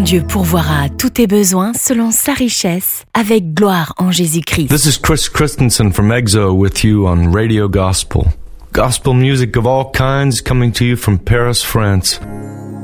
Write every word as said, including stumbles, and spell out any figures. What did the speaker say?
Dieu pourvoira à tous tes besoins selon sa richesse, avec gloire en Jésus-Christ. This is Chris Christensen from EXO with you on Radio Gospel. Gospel music of all kinds coming to you from Paris, France.